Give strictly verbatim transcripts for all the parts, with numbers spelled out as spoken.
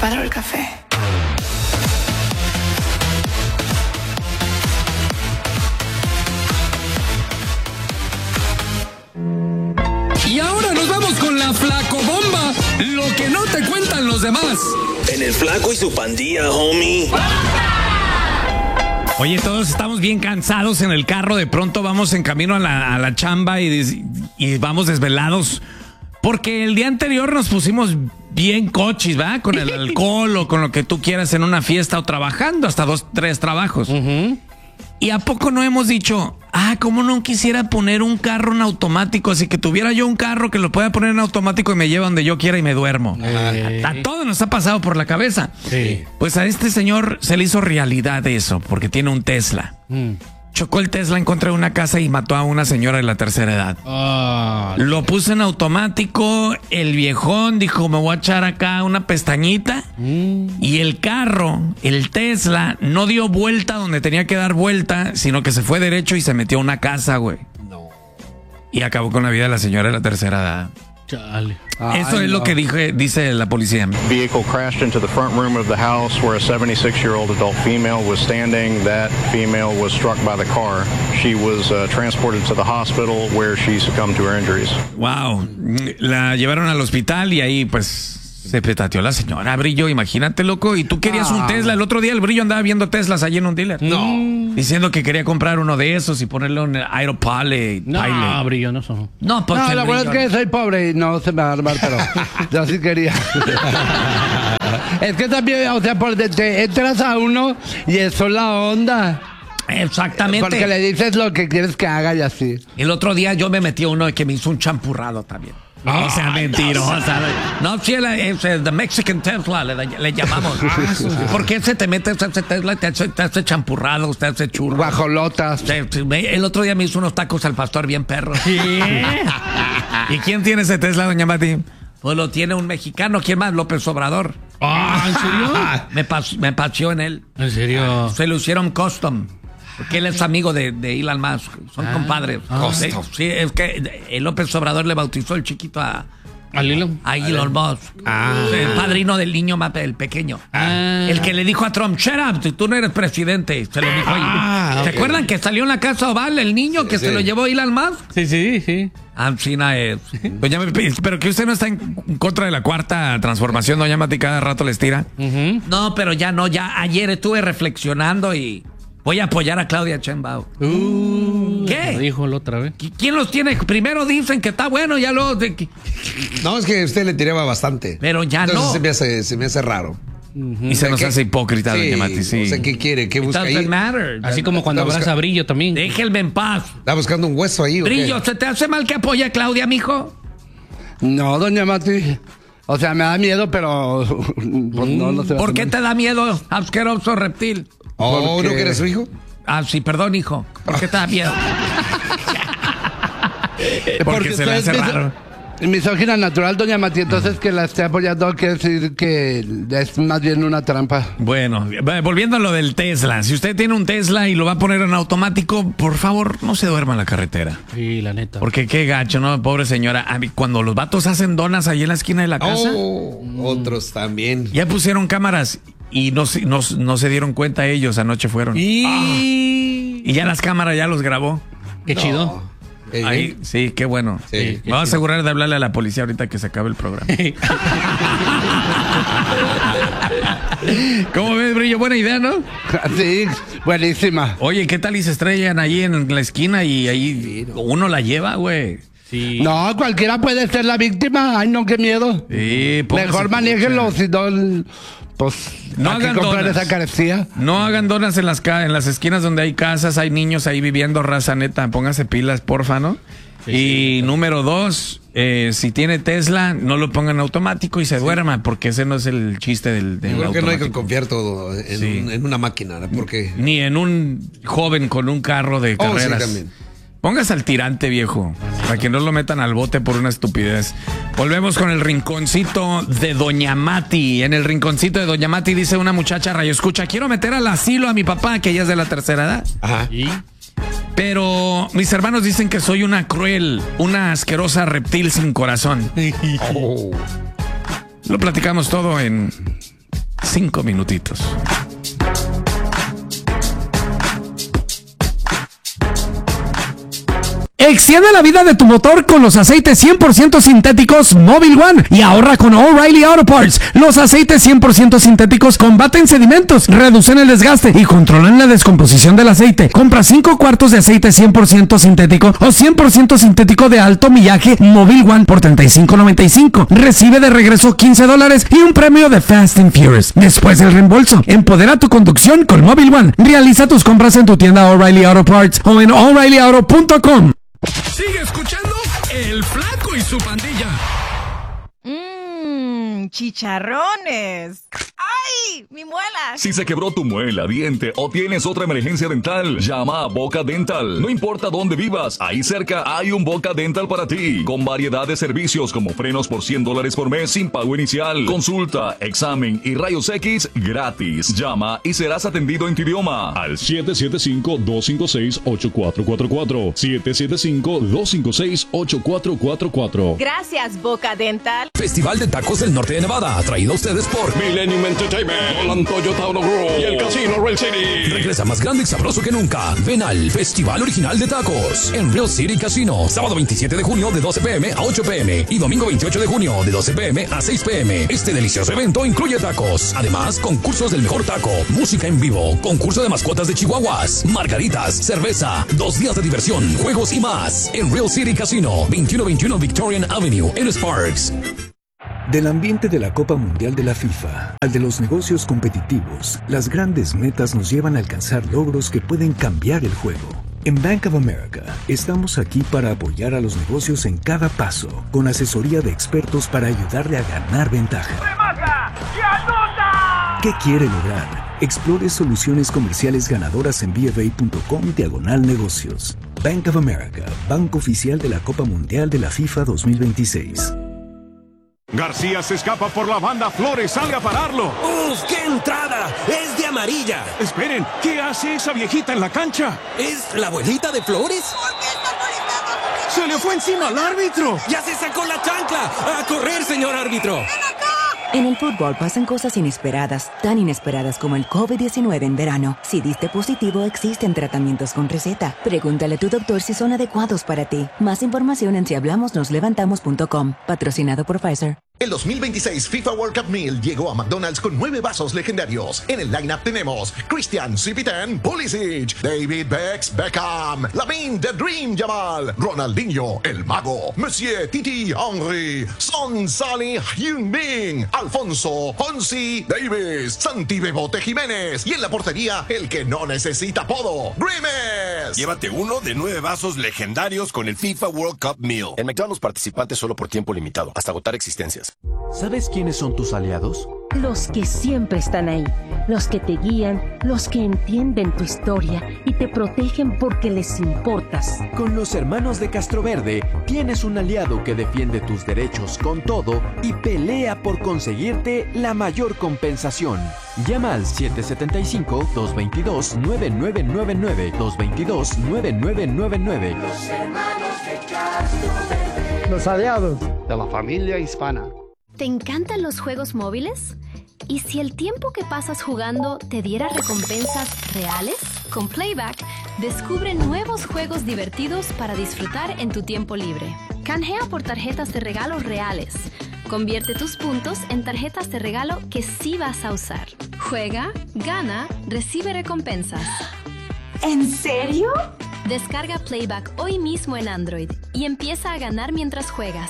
preparo el café. Y ahora nos vamos con la Flacobomba, lo que no te cuentan los demás. En el Flaco y su pandilla, homie. Oye, todos estamos bien cansados en el carro. De pronto vamos en camino a la, a la chamba y, y vamos desvelados. Porque el día anterior nos pusimos bien cochis, ¿va? Con el alcohol o con lo que tú quieras en una fiesta o trabajando hasta dos, tres trabajos. Uh-huh. ¿Y a poco no hemos dicho, ah, cómo no quisiera poner un carro en automático? Así que tuviera yo un carro que lo pueda poner en automático y me lleva donde yo quiera y me duermo. Eh. A, a todo nos ha pasado por la cabeza. Sí. Pues a este señor se le hizo realidad eso, porque tiene un Tesla. Mm. Chocó el Tesla en contra de una casa y mató a una señora de la tercera edad. Oh, lo puso en automático, el viejón dijo, me voy a echar acá una pestañita. Mm. Y el carro, el Tesla, no dio vuelta donde tenía que dar vuelta, sino que se fue derecho y se metió a una casa, güey. No. Y acabó con la vida de la señora de la tercera edad. Chale. Eso Ay, es no. lo que dije, dice la policía. Vehicle crashed into the front room of the house where a seventy-six-year-old adult female was standing. That female was struck by the car. She was uh, transported to the hospital where she succumbed to her injuries. Wow. La llevaron al hospital y ahí pues se petateó la señora, Brillo, imagínate, loco. Y tú querías ah. un Tesla. El otro día el Brillo andaba viendo Teslas allí en un dealer. No. Diciendo que quería comprar uno de esos y ponerle un Aeropilot. No, Pilot. Brillo, no son. No, porque no, la verdad es que soy pobre y no se me va a armar, pero yo sí quería. Es que también, o sea, por te entras a uno y eso es la onda. Exactamente. Porque le dices lo que quieres que haga y así. El otro día yo me metí a uno que me hizo un champurrado también. No, o sea, mentirosa. No, sí, es The Mexican Tesla, le, le llamamos. ¿Por qué se te mete ese Tesla y te hace, te hace champurrado, usted hace churro? Guajolotas. El otro día me hizo unos tacos al pastor bien perro. ¿Sí? ¿Y quién tiene ese Tesla, doña Mati? Pues lo tiene un mexicano. ¿Quién más? López Obrador. Ah, ¿en serio? Me, pas, me paseó en él. ¿En serio? Se lo hicieron custom. Porque él es amigo de, de Elon Musk. Son ah, compadres. Ah, sí, sí, es que el López Obrador le bautizó el chiquito a... ¿A Elon? A Elon Musk. Ah. El padrino del niño, el pequeño. Ah. El que le dijo a Trump, shut up, tú no eres presidente. Se lo dijo ahí. Ah, ¿Se okay. acuerdan que salió en la Casa Oval el niño sí, que sí. se lo llevó Elon Musk? Sí, sí, sí. Ancina es. Doña, pero que usted no está en contra de la cuarta transformación, doña Mati, cada rato les tira. Uh-huh. No, pero ya no, ya ayer estuve reflexionando y... voy a apoyar a Claudia Sheinbaum. Uh, ¿Qué? Dijo la otra vez. ¿Quién los tiene? Primero dicen que está bueno, ya luego... De... No, es que usted le tiraba bastante. Pero ya Entonces no. se me hace, se me hace raro. Uh-huh. Y se nos ¿qué? hace hipócrita, sí, doña Mati, sí. O sea, ¿qué quiere? ¿Qué busca ahí? Matter. Así como cuando abraza busca... a Brillo también. Déjenme en paz. ¿Está buscando un hueso ahí o Brillo, qué? ¿se te hace mal que apoye a Claudia, mijo? No, doña Mati. O sea, me da miedo, pero... pues, no, no se ¿Por qué te da miedo, asqueroso reptil? Oh, ¿no que eres su hijo? Ah, sí, perdón, hijo. ¿Por qué te da miedo? Porque, Porque se le hace raro. Misógina natural, doña Mati, entonces que la esté apoyando quiere decir que es más bien una trampa. Bueno, volviendo a lo del Tesla. Si usted tiene un Tesla y lo va a poner en automático, por favor, no se duerma en la carretera. Sí, la neta. Porque qué gacho, ¿no? Pobre señora. A mí, cuando los vatos hacen donas ahí en la esquina de la casa. Oh, mm. Otros también. Ya pusieron cámaras y no, no, no se dieron cuenta ellos. Anoche fueron. Y, ah. y ya las cámaras ya los grabó. Qué no. chido. Ahí, sí, qué bueno. Sí, Me voy a asegurar de hablarle a la policía ahorita que se acabe el programa. ¿Cómo ves, Brillo? Buena idea, ¿no? Sí, buenísima. Oye, ¿qué tal y se estrellan ahí en la esquina y ahí uno la lleva, güey? Sí. No, cualquiera puede ser la víctima. Ay, no, qué miedo. Sí, mejor manéjenlo, si no... Pues no hagan comprar donas. Esa carecía. No hagan donas en las ca en las esquinas donde hay casas, hay niños ahí viviendo, raza neta. Póngase pilas, porfa, ¿no? Sí, y sí, número dos, eh, si tiene Tesla, no lo pongan en automático y se sí. duerma, porque ese no es el chiste del, del Creo automático. que no hay que confiar todo en, sí. un, en una máquina, porque ni en un joven con un carro de carreras. Oh, sí, también. Póngase al tirante, viejo, para que no lo metan al bote por una estupidez. Volvemos con el rinconcito de Doña Mati. En el rinconcito de Doña Mati dice una muchacha radio escucha, quiero meter al asilo a mi papá, que ya es de la tercera edad. Ajá. ¿Y? Pero mis hermanos dicen que soy una cruel, una asquerosa reptil sin corazón. Oh. Lo platicamos todo en cinco minutitos. Extiende la vida de tu motor con los aceites cien por ciento sintéticos Mobil One y ahorra con O'Reilly Auto Parts. Los aceites cien por ciento sintéticos combaten sedimentos, reducen el desgaste y controlan la descomposición del aceite. Compra cinco cuartos de aceite cien por ciento sintético o cien por ciento sintético de alto millaje Mobil One por treinta y cinco noventa y cinco. Recibe de regreso quince dólares y un premio de Fast and Furious. Después del reembolso, empodera tu conducción con Mobil One. Realiza tus compras en tu tienda O'Reilly Auto Parts o en O'Reilly Auto punto com. Sigue escuchando El Flaco y su Pandilla. Mmm, chicharrones. ¡Ay, mi muela! Si se quebró tu muela, diente o tienes otra emergencia dental, llama a Boca Dental. No importa dónde vivas, ahí cerca hay un Boca Dental para ti. Con variedad de servicios como frenos por cien dólares por mes sin pago inicial, consulta, examen y rayos X gratis. Llama y serás atendido en tu idioma al siete siete cinco, dos cinco seis, ocho cuatro cuatro cuatro. siete siete cinco, dos cinco seis, ocho cuatro cuatro cuatro. Gracias, Boca Dental. Festival de Tacos del Norte de Nevada, traído a ustedes por Millennium Entertainment, Nolan Toyota Auto Group y el Casino Real City. Regresa más grande y sabroso que nunca. Ven al Festival Original de Tacos en Real City Casino. Sábado veintisiete de junio de doce pe eme a ocho pe eme y domingo veintiocho de junio de doce pe eme a seis pe eme. Este delicioso evento incluye tacos. Además, concursos del mejor taco, música en vivo, concurso de mascotas de chihuahuas, margaritas, cerveza, dos días de diversión, juegos y más. En Real City Casino, veintiuno veintiuno Victorian Avenue en Sparks. Del ambiente de la Copa Mundial de la FIFA al de los negocios competitivos, las grandes metas nos llevan a alcanzar logros que pueden cambiar el juego. En Bank of America estamos aquí para apoyar a los negocios en cada paso, con asesoría de expertos para ayudarle a ganar ventaja. ¡Remata y anota! ¿Qué quiere lograr? Explore soluciones comerciales ganadoras en bfa.com diagonal negocios. Bank of America, banco oficial de la Copa Mundial de la FIFA dos mil veintiséis. García se escapa por la banda, Flores sale a pararlo. ¡Uf, qué entrada! ¡Es de amarilla! Esperen, ¿qué hace esa viejita en la cancha? ¿Es la abuelita de Flores? ¡Se le fue encima al árbitro! ¡Ya se sacó la chancla! ¡A correr, señor árbitro! En el fútbol pasan cosas inesperadas, tan inesperadas como el COVID diecinueve en verano. Si diste positivo, existen tratamientos con receta. Pregúntale a tu doctor si son adecuados para ti. Más información en si hablamos nos levantamos punto com. Patrocinado por Pfizer. El dos mil veintiséis FIFA World Cup Meal llegó a McDonald's con nueve vasos legendarios. En el lineup tenemos Christian Cipitan Pulisic, David Becks Beckham, Lamine The Dream Yamal, Ronaldinho El Mago, Monsieur Titi Henry, Son Salih Heung-min, Alfonso Fonsi Davis, Santi Bebote Jiménez y en la portería el que no necesita apodo, Grimes. Llévate uno de nueve vasos legendarios con el FIFA World Cup Meal. En McDonald's participantes solo por tiempo limitado, hasta agotar existencias. ¿Sabes quiénes son tus aliados? Los que siempre están ahí, los que te guían, los que entienden tu historia y te protegen porque les importas. Con los hermanos de Castroverde tienes un aliado que defiende tus derechos con todo y pelea por conseguirte la mayor compensación. Llama al siete siete cinco, dos dos dos, nueve nueve nueve nueve, dos dos dos, nueve nueve nueve nueve. Los hermanos de Castroverde. Los aliados de la familia hispana. ¿Te encantan los juegos móviles? ¿Y si el tiempo que pasas jugando te diera recompensas reales? Con Playback, descubre nuevos juegos divertidos para disfrutar en tu tiempo libre. Canjea por tarjetas de regalo reales. Convierte tus puntos en tarjetas de regalo que sí vas a usar. Juega, gana, recibe recompensas. ¿En serio? Descarga Playback hoy mismo en Android y empieza a ganar mientras juegas.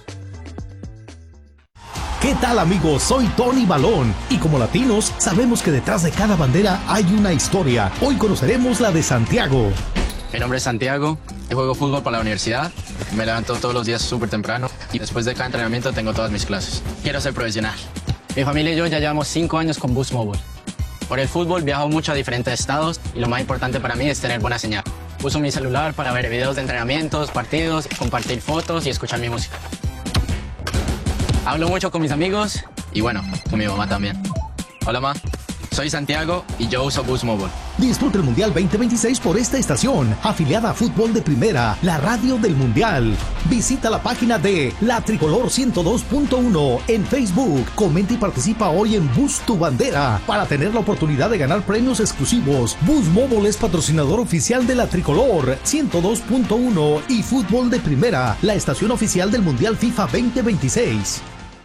¿Qué tal, amigos? Soy Tony Balón y como latinos sabemos que detrás de cada bandera hay una historia. Hoy conoceremos la de Santiago. Mi nombre es Santiago, yo juego fútbol para la universidad, me levanto todos los días súper temprano y después de cada entrenamiento tengo todas mis clases. Quiero ser profesional. Mi familia y yo ya llevamos cinco años con Boost Mobile. Por el fútbol viajo mucho a diferentes estados y lo más importante para mí es tener buena señal. Uso mi celular para ver videos de entrenamientos, partidos, compartir fotos y escuchar mi música. Hablo mucho con mis amigos y bueno, con mi mamá también. Hola, ma. Soy Santiago y yo uso Boost Mobile. Disfruta el Mundial veinte veintiséis por esta estación, afiliada a Fútbol de Primera, la radio del Mundial. Visita la página de La Tricolor ciento dos punto uno en Facebook. Comenta y participa hoy en Boost tu Bandera para tener la oportunidad de ganar premios exclusivos. Boost Mobile es patrocinador oficial de La Tricolor ciento dos punto uno y Fútbol de Primera, la estación oficial del Mundial FIFA veinte veintiséis.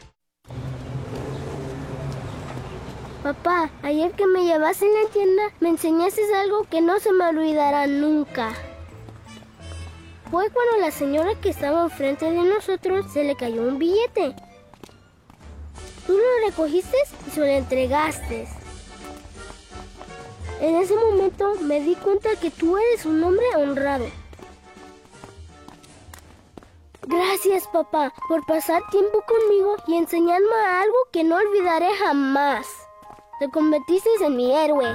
Papá, ayer que me llevaste en la tienda, me enseñaste algo que no se me olvidará nunca. Fue cuando la señora que estaba enfrente de nosotros se le cayó un billete. Tú lo recogiste y se lo entregaste. En ese momento me di cuenta que tú eres un hombre honrado. Gracias, papá, por pasar tiempo conmigo y enseñarme algo que no olvidaré jamás. Te convertiste en mi héroe.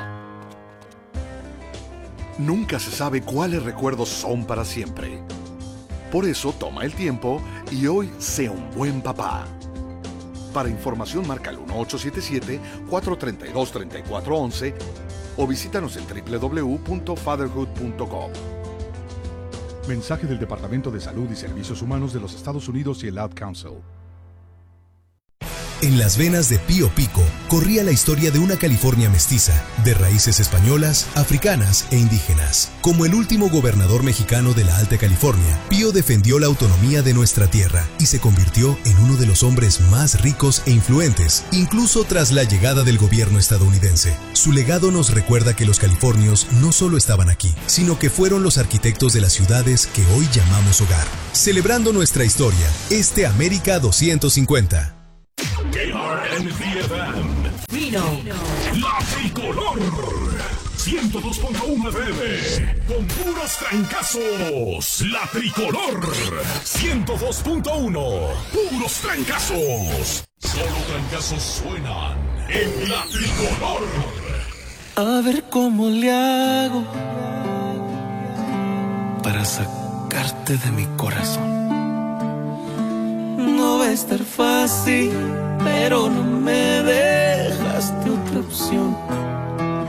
Nunca se sabe cuáles recuerdos son para siempre. Por eso toma el tiempo y hoy sea un buen papá. Para información marca el uno ocho siete siete, cuatro tres dos, tres cuatro uno uno o visítanos en doble u doble u doble u punto fatherhood punto com. Mensaje del Departamento de Salud y Servicios Humanos de los Estados Unidos y el Ad Council. En las venas de Pío Pico corría la historia de una California mestiza, de raíces españolas, africanas e indígenas. Como el último gobernador mexicano de la Alta California, Pío defendió la autonomía de nuestra tierra y se convirtió en uno de los hombres más ricos e influentes, incluso tras la llegada del gobierno estadounidense. Su legado nos recuerda que los californios no solo estaban aquí, sino que fueron los arquitectos de las ciudades que hoy llamamos hogar. Celebrando nuestra historia, este América doscientos cincuenta. K R M V F M. Vino. La Tricolor. ciento dos punto uno F M. Con puros trancazos. La Tricolor. ciento dos punto uno. Puros trancazos. Solo trancazos suenan en La Tricolor. A ver cómo le hago para sacarte de mi corazón. No va a estar fácil, pero no me dejes.